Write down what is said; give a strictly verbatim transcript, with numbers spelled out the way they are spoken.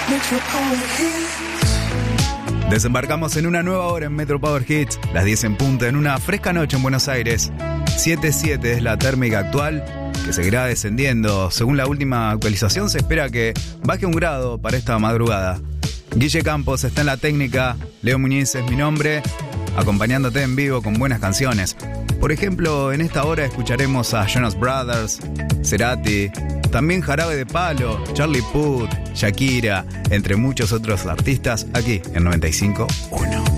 Desembarcamos en una nueva hora en Metro Power Hits, las diez en punto, en una fresca noche en Buenos Aires. siete siete es la térmica actual, que seguirá descendiendo. Según la última actualización, se espera que baje un grado para esta madrugada. Guille Campos está en la técnica, Leo Muñiz es mi nombre, acompañándote en vivo con buenas canciones. Por ejemplo, en esta hora escucharemos a Jonas Brothers, Cerati, también Jarabe de Palo, Charlie Puth, Shakira, entre muchos otros artistas, aquí en noventa y cinco punto uno.